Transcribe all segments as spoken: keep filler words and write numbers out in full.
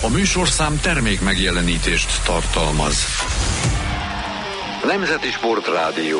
A műsorszám termék megjelenítést tartalmaz. Nemzeti Sportrádió.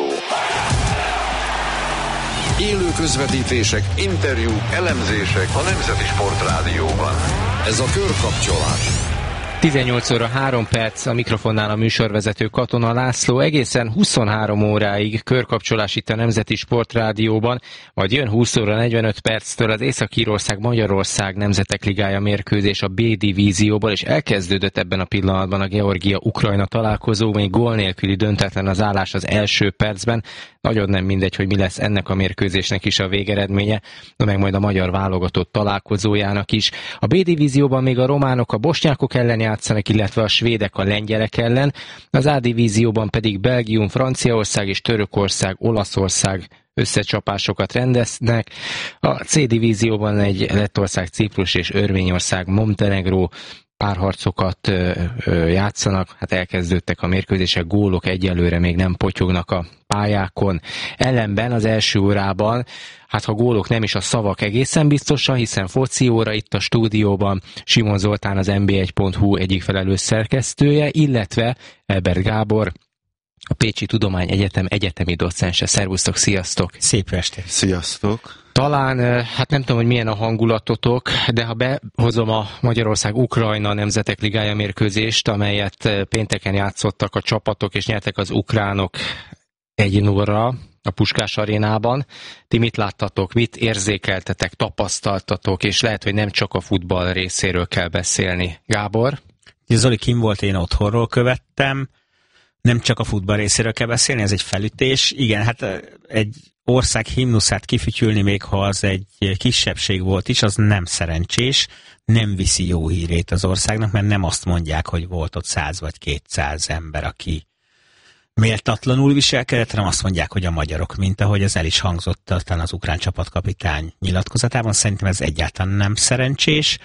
Élő közvetítések, interjúk, elemzések a Nemzeti Sportrádióban. Ez a Körkapcsolás. tizennyolc óra három perc, a mikrofonnál a műsorvezető Katona László. Egészen huszonhárom óráig körkapcsolás itt a Nemzeti Sportrádióban, majd jön húsz óra negyvenöt perctől az Észak-Írország-Magyarország Nemzetek Ligája mérkőzés a B-divízióból, és elkezdődött ebben a pillanatban a Georgia-Ukrajna találkozó, még gól nélküli döntetlen az állás az első percben. Nagyon nem mindegy, hogy mi lesz ennek a mérkőzésnek is a végeredménye, de meg majd a magyar válogatott találkozójának is. A B-divízióban még a románok a bosnyákok ellen játszanak, illetve a svédek a lengyelek ellen, az A-divízióban pedig Belgium, Franciaország és Törökország, Olaszország összecsapásokat rendeznek. A C-divízióban egy Lettország, Ciprus és Örményország, Montenegró párharcokat ö, ö, játszanak, hát elkezdődtek a mérkőzések, gólok egyelőre még nem potyognak a pályákon. Ellenben az első órában, hát ha gólok nem is, a szavak egészen biztosan, hiszen foci óra itt a stúdióban Simon Zoltán, az en bé egy pont hú egyik felelős szerkesztője, illetve Elbert Gábor, a Pécsi Tudományegyetem egyetemi docense. Szervusztok, sziasztok! Szép estét! Sziasztok! Talán, hát nem tudom, hogy milyen a hangulatotok, de ha behozom a Magyarország-Ukrajna Nemzetek Ligája mérkőzést, amelyet pénteken játszottak a csapatok, és nyertek az ukránok egy nullra a Puskás arénában. Ti mit láttatok, mit érzékeltetek, tapasztaltatok, és lehet, hogy nem csak a futball részéről kell beszélni. Gábor? Zoli kim volt, én otthonról követtem. Nem csak a futball részéről kell beszélni, ez egy felütés. Igen, hát egy ország himnuszát kifütyülni, még ha az egy kisebbség volt is, az nem szerencsés, nem viszi jó hírét az országnak, mert nem azt mondják, hogy volt ott száz vagy kétszáz ember, aki méltatlanul viselkedett, hanem azt mondják, hogy a magyarok, mint ahogy ez el is hangzott talán az ukrán csapatkapitány nyilatkozatában. Szerintem ez egyáltalán nem szerencsés.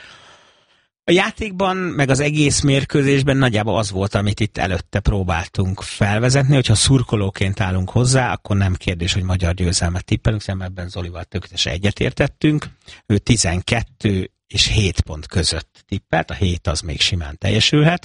A játékban, meg az egész mérkőzésben nagyjából az volt, amit itt előtte próbáltunk felvezetni, hogyha szurkolóként állunk hozzá, akkor nem kérdés, hogy magyar győzelmet tippelünk, hiszen ebben Zolival tökéletesen egyetértettünk. Ő tizenkettő és hét pont között tippelt, a hét az még simán teljesülhet.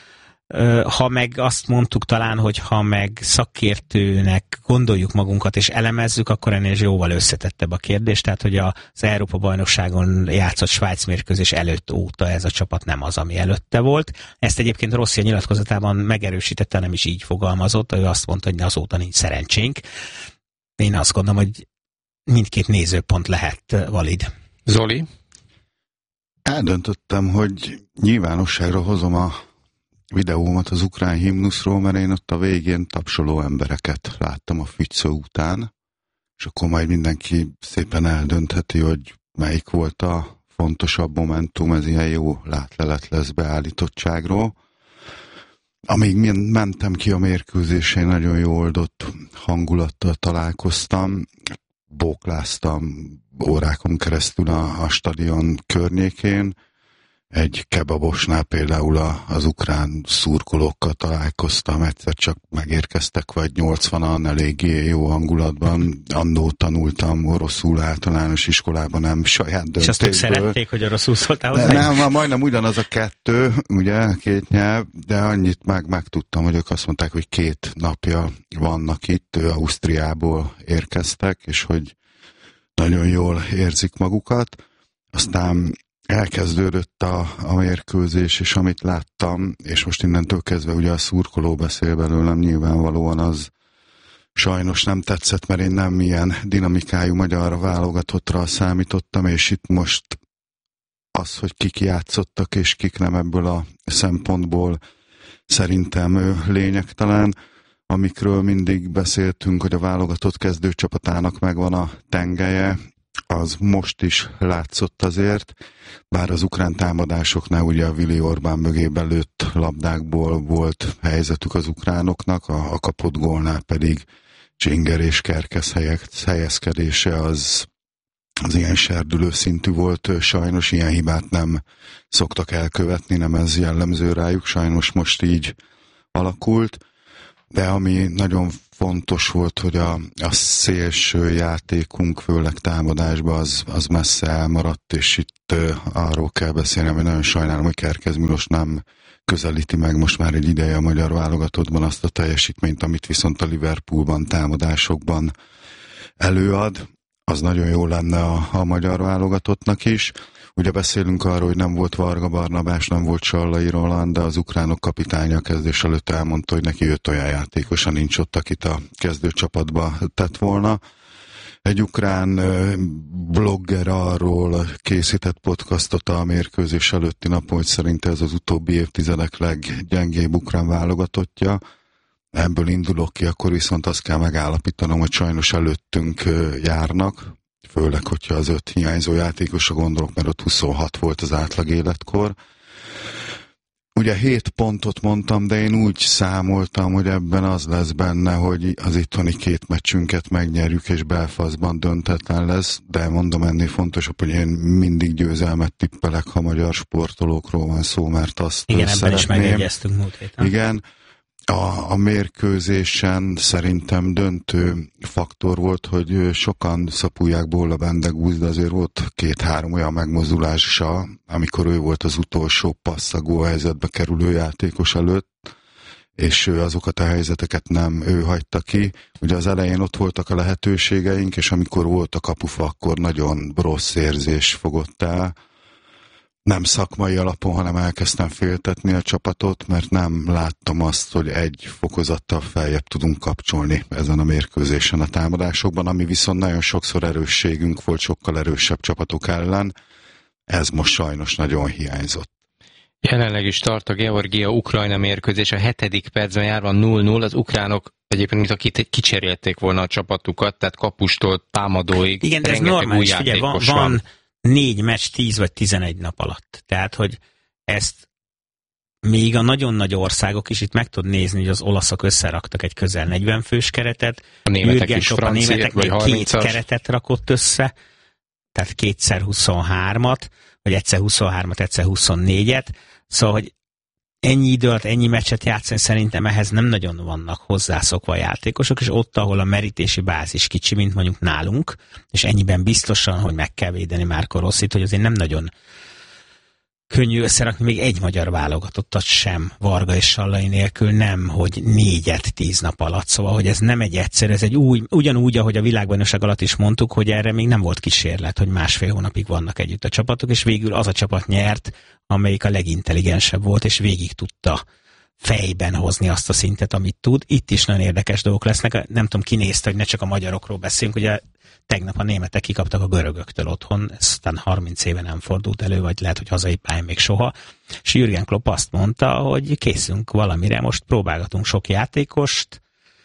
Ha meg azt mondtuk talán, hogy ha meg szakértőnek gondoljuk magunkat és elemezzük, akkor ennél jóval összetettebb a kérdés. Tehát, hogy az Európa-bajnokságon játszott Svájc mérkőzés előtt óta ez a csapat nem az, ami előtte volt. Ezt egyébként Rossi a nyilatkozatában megerősítette, nem is így fogalmazott, ő azt mondta, hogy azóta nincs szerencsénk. Én azt gondolom, hogy mindkét nézőpont lehet valid. Zoli? Eldöntöttem, hogy nyilvánosságra hozom a videómat az ukrán himnuszról, mert én ott a végén tapsoló embereket láttam a fügyszó után, és akkor majd mindenki szépen eldöntheti, hogy melyik volt a fontosabb momentum, ez ilyen jó látlelet lesz beállítottságról. Amíg mentem ki a mérkőzésén, nagyon jó oldott hangulattal találkoztam, bókláztam órákon keresztül a, a stadion környékén. Egy kebabosnál például a, az ukrán szurkolókkal találkoztam, egyszer csak megérkeztek, vagy nyolcvanan eléggé jó hangulatban. Annó tanultam oroszul általános iskolában, nem saját döntésből. És azt ők szerették, hogy oroszul szóltál hozzá? Nem, nem, majdnem ugyanaz a kettő, ugye, két nyelv, de annyit meg megtudtam, hogy ők azt mondták, hogy két napja vannak itt, ő Ausztriából érkeztek, és hogy nagyon jól érzik magukat. Aztán elkezdődött a, a mérkőzés, és amit láttam, és most innentől kezdve ugye a szurkoló beszél belőlem, nyilvánvalóan az sajnos nem tetszett, mert én nem ilyen dinamikájú magyar válogatottra számítottam, és itt most az, hogy kik játszottak, és kik nem, ebből a szempontból szerintem lényegtelen. Amikről mindig beszéltünk, hogy a válogatott kezdőcsapatának megvan a tengelye, az most is látszott azért, bár az ukrán támadásoknál ugye a Vili Orbán mögé belőtt labdákból volt helyzetük az ukránoknak, a, a kapott gólnál pedig Csinger és Kerkesz helyezkedése az, az ilyen serdülő szintű volt, sajnos ilyen hibát nem szoktak elkövetni, nem ez jellemző rájuk, sajnos most így alakult. De ami nagyon fontos volt, hogy a, a szélső játékunk, főleg támadásban, az, az messze elmaradt, és itt uh, arról kell beszélnem, hogy nagyon sajnálom, hogy Kerkez Milos nem közelíti meg most már egy ideje a magyar válogatottban azt a teljesítményt, amit viszont a Liverpoolban, támadásokban előad. Az nagyon jó lenne a, a magyar válogatottnak is. Ugye beszélünk arról, hogy nem volt Varga Barnabás, nem volt Sallai Roland, de az ukránok kapitánya a kezdés előtt elmondta, hogy neki öt olyan játékosa nincs ott, akit a kezdőcsapatba tett volna. Egy ukrán blogger arról készített podcastot a mérkőzés előtti napon, hogy szerint ez az utóbbi évtizedek leggyengébb ukrán válogatottja. Ebből indulok ki, akkor viszont azt kell megállapítanom, hogy sajnos előttünk járnak, főleg, hogyha az öt hiányzó játékosra gondolok, mert ott huszonhat volt az átlag életkor. Ugye hét pontot mondtam, de én úgy számoltam, hogy ebben az lesz benne, hogy az itthoni két meccsünket megnyerjük, és Belfastban döntetlen lesz, de mondom, ennél fontosabb, hogy én mindig győzelmet tippelek, ha magyar sportolókról van szó, mert azt igen, szeretném. ebben is megegyeztünk múlt héten. Igen. A, a mérkőzésen szerintem döntő faktor volt, hogy sokan szapulják Bolla Bendegúz, de azért volt két-három olyan megmozdulása, amikor ő volt az utolsó passz a gólhelyzetbe kerülő játékos előtt, és ő azokat a helyzeteket nem ő hagyta ki. Ugye az elején ott voltak a lehetőségeink, és amikor volt a kapufa, akkor nagyon rossz érzés fogott el. Nem szakmai alapon, hanem elkezdtem féltetni a csapatot, mert nem láttam azt, hogy egy fokozattal feljebb tudunk kapcsolni ezen a mérkőzésen a támadásokban, ami viszont nagyon sokszor erősségünk volt, sokkal erősebb csapatok ellen. Ez most sajnos nagyon hiányzott. Jelenleg is tart a Georgia-Ukrajna mérkőzés, a hetedik percben járva nulla nulla, az ukránok egyébként, mint akit kicserélték volna a csapatukat, tehát kapustól támadóig. Igen, de ez normális, figyelj, van, van négy meccs tíz vagy tizenegy nap alatt. Tehát, hogy ezt még a nagyon nagy országok is, itt meg tud nézni, hogy az olaszok összeraktak egy közel negyven fős keretet, a németek is a németek még két keretet rakott össze, tehát kétszer huszonhármat, vagy egyszer huszonhármat, egyszer huszonnégyet, szóval, hogy ennyi idő alatt, ennyi meccset játszani, szerintem ehhez nem nagyon vannak hozzászokva a játékosok, és ott, ahol a merítési bázis kicsi, mint mondjuk nálunk, és ennyiben biztosan, hogy meg kell védeni Marco Rossit, hogy azért nem nagyon könnyű összerakni még egy magyar válogatottat sem, Varga és Sallai nélkül, nem, hogy négyet tíz nap alatt. Szóval, hogy ez nem egy egyszerű, ez egy új, ugyanúgy, ahogy a világbajnokság alatt is mondtuk, hogy erre még nem volt kísérlet, hogy másfél hónapig vannak együtt a csapatok, és végül az a csapat nyert, amelyik a legintelligensebb volt, és végig tudta fejben hozni azt a szintet, amit tud. Itt is nagyon érdekes dolgok lesznek. Nem tudom, ki nézte, hogy ne csak a magyarokról beszélünk, ugye tegnap a németek kikaptak a görögöktől otthon, ez aztán harminc éve nem fordult elő, vagy lehet, hogy hazai pályán még soha. És Jürgen Klopp azt mondta, hogy készünk valamire, most próbálgatunk sok játékost,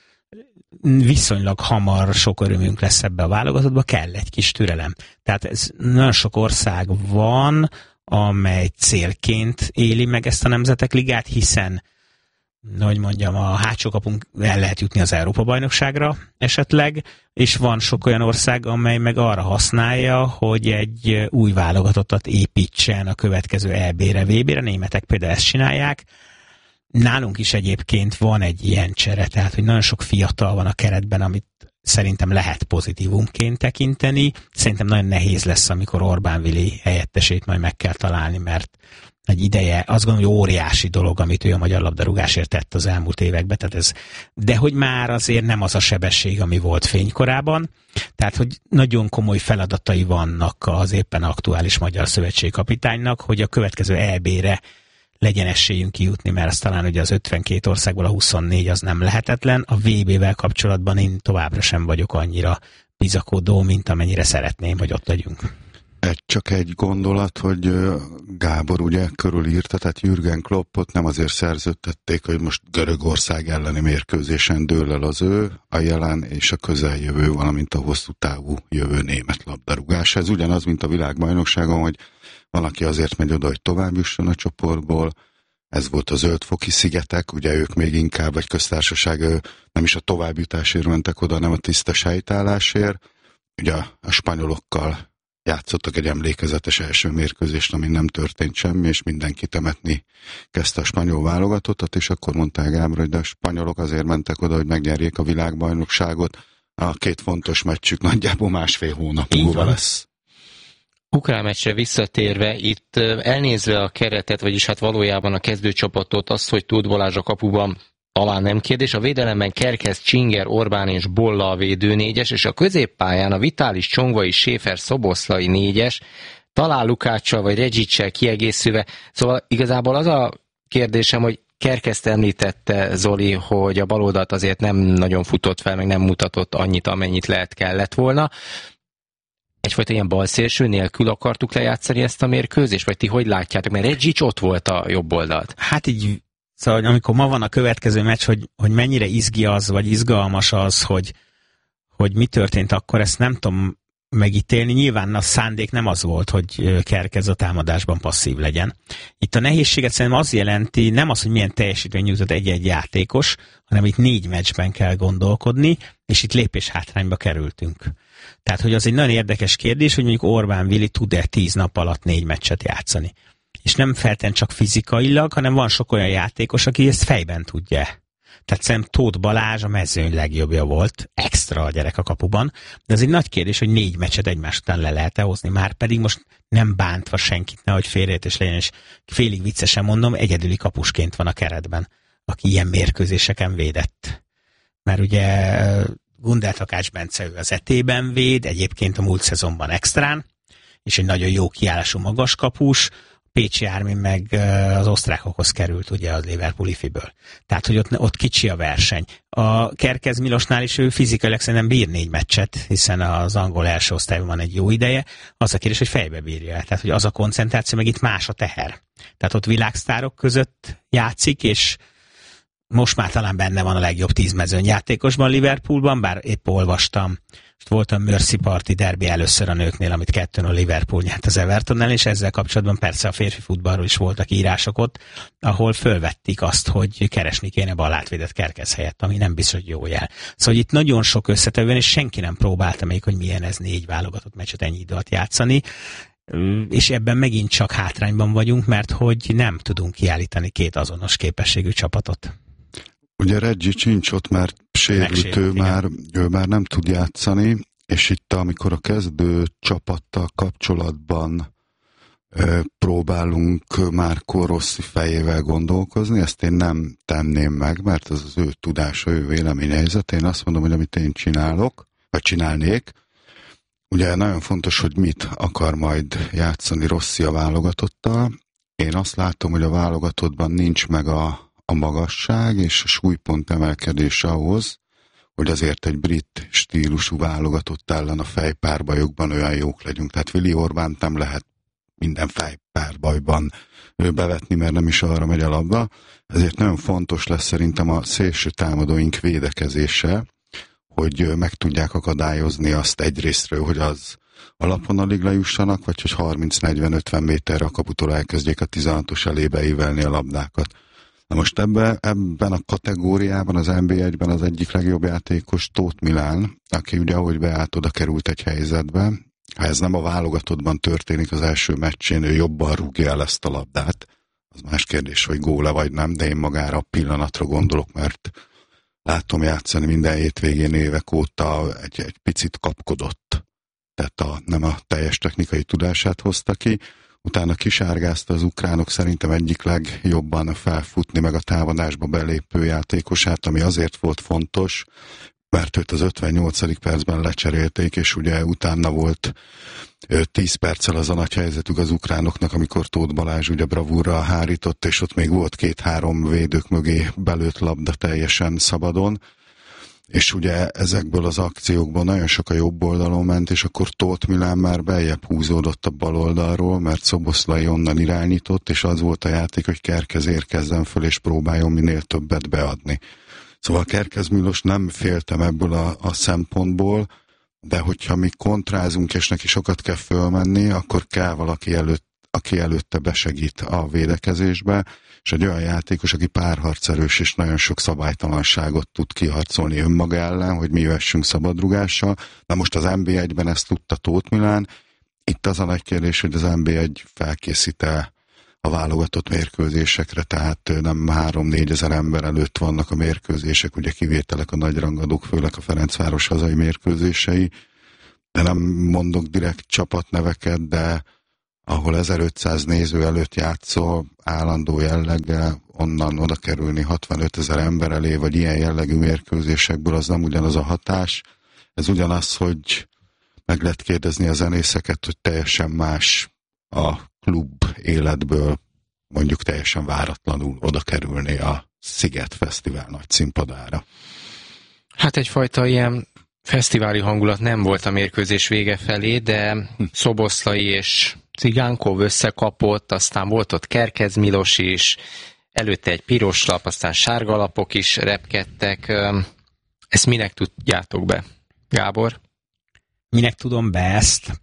viszonylag hamar sok örömünk lesz ebbe a válogatottba, kell egy kis türelem. Tehát ez nagyon sok ország van, amely célként éli meg ezt a Nemzetek Ligát, hiszen, hogy mondjam, a hátsó kapunk el lehet jutni az Európa-bajnokságra esetleg, és van sok olyan ország, amely meg arra használja, hogy egy új válogatottat építsen a következő é bé-re, vé bé-re. Németek például ezt csinálják. Nálunk is egyébként van egy ilyen csere, tehát hogy nagyon sok fiatal van a keretben, amit szerintem lehet pozitívumként tekinteni. Szerintem nagyon nehéz lesz, amikor Orbán Vili helyettesét majd meg kell találni, mert egy ideje, azt gondolom, hogy óriási dolog, amit ő a magyar labdarúgásért tett az elmúlt években, tehát ez, de hogy már azért nem az a sebesség, ami volt fénykorában, tehát hogy nagyon komoly feladatai vannak az éppen aktuális magyar szövetségkapitánynak, hogy a következő é bé-re legyen esélyünk kijutni, mert azt talán ugye az ötvenkét országból a huszonnégy az nem lehetetlen. A vé bé-vel kapcsolatban én továbbra sem vagyok annyira bizakodó, mint amennyire szeretném, hogy ott legyünk. Egy, csak egy gondolat, hogy Gábor ugye körülírta, tehát Jürgen Kloppot nem azért szerződtették, hogy most Görögország elleni mérkőzésen dől el az ő, a jelen és a közeljövő, valamint a hosszú távú jövő német labdarúgás. Ez ugyanaz, mint a világbajnokságon, hogy valaki azért megy oda, hogy tovább jusson a csoportból. Ez volt a Zöld-foki szigetek, ugye ők még inkább, vagy köztársaság nem is a továbbjutásért mentek oda, hanem a tisztes helytállásért. Ugye a spanyolokkal játszottak egy emlékezetes első mérkőzést, amin nem történt semmi, és mindenki temetni kezdte a spanyol válogatottat, és akkor mondták Gábor, hogy de a spanyolok azért mentek oda, hogy megnyerjék a világbajnokságot. A két fontos meccsük nagyjából másfél hónap múlva lesz. Ukrán meccsre visszatérve, itt elnézve a keretet, vagyis hát valójában a kezdőcsapatot, azt, hogy Tóth Balázs a kapuban talán nem kérdés, a védelemben Kerkez, Csinger, Orbán és Bolla a védő négyes, és a középpályán a Vitális, Csongvai, Schäfer, Szoboszlai négyes, talán Lukáccsal vagy Reggicsel kiegészülve. Szóval igazából az a kérdésem, hogy Kerkezt említette Zoli, hogy a baloldalt azért nem nagyon futott fel, meg nem mutatott annyit, amennyit lehet kellett volna. Egyfajta ilyen balszélső nélkül akartuk lejátszani ezt a mérkőzést, vagy ti hogy látjátok? Mert Reggics ott volt a jobb oldalt. Hát így, szóval amikor ma van a következő meccs, hogy, hogy mennyire izgi az, vagy izgalmas az, hogy, hogy mi történt akkor, ezt nem tudom megítélni. Nyilván a szándék nem az volt, hogy Kerkez a támadásban passzív legyen. Itt a nehézséget szerintem az jelenti, nem az, hogy milyen teljesítmény nyújtott egy-egy játékos, hanem itt négy meccsben kell gondolkodni, és itt lépés hátrányba kerültünk. Tehát, hogy az egy nagyon érdekes kérdés, hogy mondjuk Orbán Vili tud-e tíz nap alatt négy meccset játszani. És nem feltétlenül csak fizikailag, hanem van sok olyan játékos, aki ezt fejben tudja. Tehát szerintem Tóth Balázs a mezőny legjobbja volt, extra a gyerek a kapuban, de ez egy nagy kérdés, hogy négy meccset egymás után le lehet-e hozni, már pedig most nem bántva senkit, nehogy félreértés legyen, és félig viccesen mondom, egyedüli kapusként van a keretben, aki ilyen mérkőzéseken védett. Mert ugye Gundel Takács Bence ő az etében véd, egyébként a múlt szezonban extrán, és egy nagyon jó kiállású magas kapus, Pécsi Ármin meg az osztrákokhoz került ugye az Liverpool ifiből. Tehát, hogy ott, ott kicsi a verseny. A Kerkez Milosnál is ő fizikailag szerintem bír négy meccset, hiszen az angol első osztályban van egy jó ideje. Az a kérdés, hogy fejbe bírja. Tehát, hogy az a koncentráció, meg itt más a teher. Tehát ott világsztárok között játszik, és most már talán benne van a legjobb tíz mezőnyjátékosban Liverpoolban, bár épp olvastam, most volt a Mercy Party derbi először a nőknél, amit kettőn a Liverpool nyert az Evertonnel, és ezzel kapcsolatban persze a férfi futballról is voltak írások ott, ahol fölvették azt, hogy keresni kéne ballátvédett Kerkez helyett, ami nem biztos, hogy jó jel. Szóval itt nagyon sok összetevően, és senki nem próbálta még, hogy milyen ez négy válogatott meccset ennyi idő alatt játszani, és ebben megint csak hátrányban vagyunk, mert hogy nem tudunk kiállítani két azonos képességű csapatot. Ugye Reggics nincs ott, mert sérült, ő már, ő már nem tud játszani, és itt amikor a kezdő csapattal kapcsolatban e, próbálunk Márkó Rossi fejével gondolkozni, ezt én nem tenném meg, mert ez az ő tudása, ő véleményhelyzet. Én azt mondom, hogy amit én csinálok, vagy csinálnék, ugye nagyon fontos, hogy mit akar majd játszani Rossi a válogatottal. Én azt látom, hogy a válogatottban nincs meg a a magasság és a súlypont emelkedés ahhoz, hogy azért egy brit stílusú válogatott ellen a fejpárbajokban olyan jók legyünk. Tehát Vili Orbánt nem lehet minden fejpárbajban bevetni, mert nem is arra megy a labda. Ezért nagyon fontos lesz szerintem a szélső támadóink védekezése, hogy meg tudják akadályozni azt egyrésztről, hogy az alapon alig lejussanak, vagy hogy harminc-negyven-ötven méterre a kaputól elkezdjék a tizenhatos elébe ívelni a labdákat. Na most ebben, ebben a kategóriában az en bé egyben az egyik legjobb játékos Tóth Milán, aki ugye ahogy beállt, oda került egy helyzetbe. Ha ez nem a válogatottban történik az első meccsén, ő jobban rúgja el ezt a labdát. Az más kérdés, hogy góla vagy nem, de én magára a pillanatra gondolok, mert látom játszani minden hétvégén évek óta egy, egy picit kapkodott. Tehát a, nem a teljes technikai tudását hozta ki. Utána kisárgázta az ukránok szerintem egyik legjobban felfutni meg a támadásba belépő játékosát, ami azért volt fontos, mert őt az ötvennyolcadik percben lecserélték, és ugye utána volt tíz perccel az a nagy helyzetük az ukránoknak, amikor Tóth Balázs ugye bravúrral hárított, és ott még volt két-három védők mögé belőtt labda teljesen szabadon, és ugye ezekből az akciókból nagyon sok a jobb oldalon ment, és akkor Tóth Milán már beljebb húzódott a bal oldalról, mert Szoboszlai onnan irányított, és az volt a játék, hogy Kerkez érkezzen föl, és próbáljon minél többet beadni. Szóval Kerkez Milos nem féltem ebből a, a szempontból, de hogyha mi kontrázunk, és neki sokat kell fölmenni, akkor kell valaki előtt, aki előtte besegít a védekezésbe, és egy olyan játékos, aki párharcerős, és nagyon sok szabálytalanságot tud kiharcolni önmaga ellen, hogy mi vessünk szabadrugással. Na most az en bé egyben ezt tudta Tóth Milán. itt az a nagy kérdés, hogy az en bé egy felkészít-e a válogatott mérkőzésekre, tehát nem három-négy ezer ember előtt vannak a mérkőzések, ugye kivételek a nagyrangadók, főleg a Ferencváros hazai mérkőzései, de nem mondok direkt csapatneveket, de ahol ezerötszáz néző előtt játszol állandó jelleggel, onnan oda kerülni hatvanöt ezer ember elé, vagy ilyen jellegű mérkőzésekből, az nem ugyanaz a hatás. Ez ugyanaz, hogy meg lehet kérdezni a zenészeket, hogy teljesen más a klub életből, mondjuk teljesen váratlanul oda kerülni a Sziget Fesztivál nagy színpadára. Hát egyfajta ilyen fesztiváli hangulat nem volt a mérkőzés vége felé, de Szoboszlai és Cigánkov összekapott, aztán volt ott Kerkez Milos is, előtte egy piros lap, aztán sárga lapok is repkedtek. Ezt minek tudjátok be, Gábor? Minek tudom be ezt?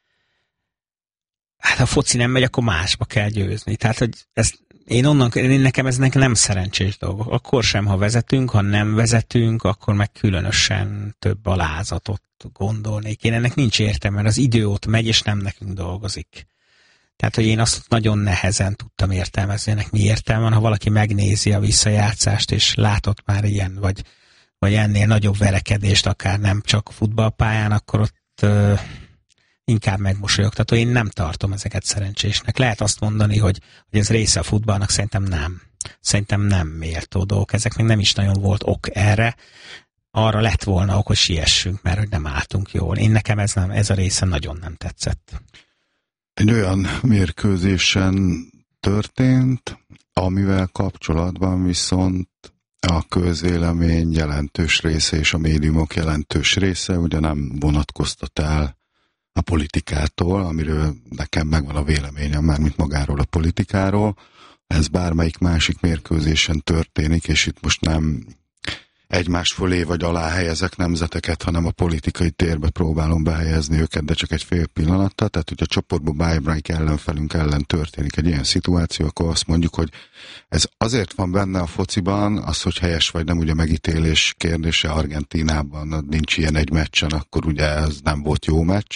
Hát ha a foci nem megy, akkor másba kell győzni. Tehát, hogy ezt, én onnan, én nekem ez nem szerencsés dolog. Akkor sem, ha vezetünk, ha nem vezetünk, akkor meg különösen több alázatot gondolnék. Én ennek nincs értelme, mert az idő ott megy, és nem nekünk dolgozik. Tehát, hogy én azt nagyon nehezen tudtam értelmezni, ennek mi értelme van, ha valaki megnézi a visszajátszást, és látott már ilyen, vagy, vagy ennél nagyobb verekedést, akár nem csak futballpályán, akkor ott uh, inkább megmosolyog. Tehát én nem tartom ezeket szerencsésnek. Lehet azt mondani, hogy, hogy ez része a futballnak, szerintem nem. Szerintem nem méltó dolgok. Ezek még nem is nagyon volt ok erre. Arra lett volna ok, hogy siessünk, mert hogy nem álltunk jól. Én nekem ez, nem, ez a része nagyon nem tetszett. Egy olyan mérkőzésen történt, amivel kapcsolatban viszont a közvélemény jelentős része és a médiumok jelentős része ugye nem vonatkoztat el a politikától, amiről nekem megvan a véleményem, mármint magáról a politikáról. Ez bármelyik másik mérkőzésen történik, és itt most nem egymás fölé vagy alá helyezek nemzeteket, hanem a politikai térbe próbálom behelyezni őket, de csak egy fél pillanattal. Tehát, hogyha a csoportban bármelyik ellenfelünk ellen történik egy ilyen szituáció, akkor azt mondjuk, hogy ez azért van benne a fociban, az, hogy helyes vagy nem, ugye megítélés kérdése. Argentínában nincs ilyen egy meccsen, akkor ugye ez nem volt jó meccs.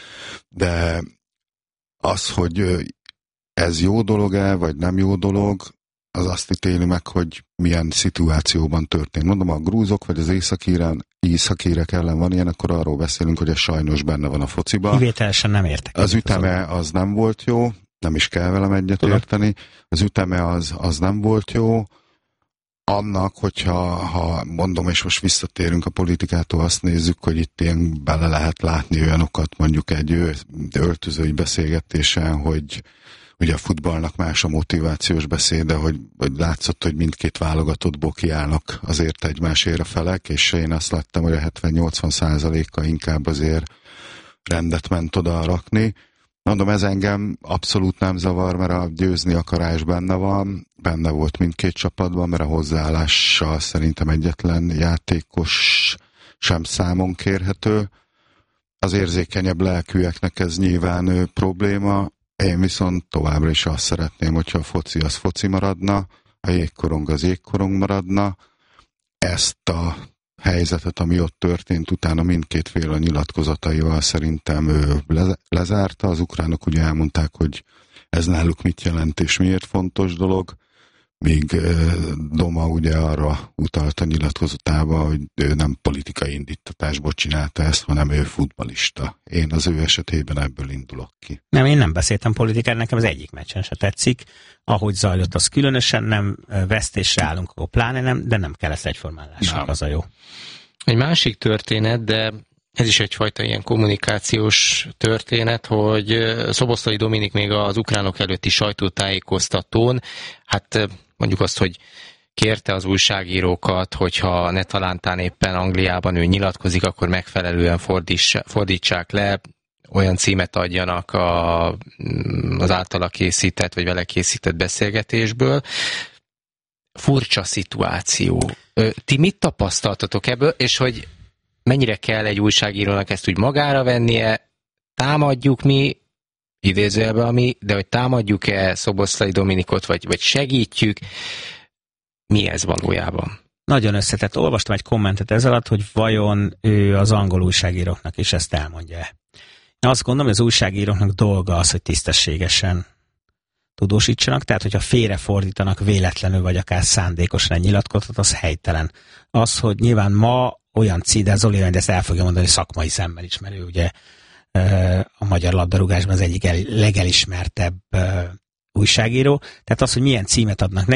De az, hogy ez jó dolog-e, vagy nem jó dolog, az azt ítéli meg, hogy milyen szituációban történt. Mondom, a grúzok vagy az északírek ellen van ilyen, akkor arról beszélünk, hogy ez sajnos benne van a fociban. Kivételesen nem értek. Az üteme az nem volt jó, nem is kell velem egyet érteni. Az üteme az, az nem volt jó. Annak, hogyha ha mondom, és most visszatérünk a politikától, azt nézzük, hogy itt ilyen bele lehet látni olyanokat, mondjuk egy öltözői beszélgetésen, hogy ugye a futballnak más a motivációs beszéde, hogy, hogy látszott, hogy mindkét válogatottból kiállnak azért egymásért a felek, és én azt láttam, hogy a hetven-nyolcvan százaléka inkább azért rendet ment oda rakni. Mondom, ez engem abszolút nem zavar, mert a győzni akarás benne van, benne volt mindkét csapatban, mert a hozzáállással szerintem egyetlen játékos sem számon kérhető. Az érzékenyebb lelkűeknek ez nyilván ő, probléma. Én viszont továbbra is azt szeretném, hogyha a foci az foci maradna, a jégkorong az jégkorong maradna. Ezt a helyzetet, ami ott történt, utána mindkét fél a nyilatkozataival szerintem ő lezárta. Az ukránok ugye elmondták, hogy ez náluk mit jelent és miért fontos dolog, míg Doma ugye arra utalt a nyilatkozatában, hogy ő nem politikai indítatásból csinálta ezt, hanem ő futballista. Én az ő esetében ebből indulok ki. Nem, én nem beszéltem politikáról, nekem az egyik meccsen se tetszik. Ahogy zajlott, az különösen nem, vesztésre állunk, akkor pláne nem, de nem kell ezt egyformán lássuk, az a jó. Egy másik történet, de ez is egyfajta ilyen kommunikációs történet, hogy Szoboszlai Dominik még az ukránok előtti sajtótájékoztatón, hát mondjuk azt, hogy kérte az újságírókat, hogyha ne talántán éppen Angliában ő nyilatkozik, akkor megfelelően fordítsák le, olyan címet adjanak a, az általa készített, vagy vele készített beszélgetésből. Furcsa szituáció. Ti mit tapasztaltatok ebből, és hogy mennyire kell egy újságírónak ezt úgy magára vennie, támadjuk mi, idézőjelben mi, de hogy támadjuk-e Szoboszlai Dominikot, vagy, vagy segítjük, mi ez valójában? Nagyon összetett. Olvastam egy kommentet ez alatt, hogy vajon ő az angol újságíróknak is ezt elmondja. Azt gondolom, hogy az újságíróknak dolga az, hogy tisztességesen tudósítsanak, tehát hogyha félrefordítanak véletlenül, vagy akár szándékosan egy nyilatkozatot, az helytelen. Az, hogy nyilván ma olyan cím, de Zoli ezt el fogja mondani szakmai szemmel is, mert ő ugye a magyar labdarúgásban az egyik legelismertebb újságíró. Tehát az, hogy milyen címet adnak neki,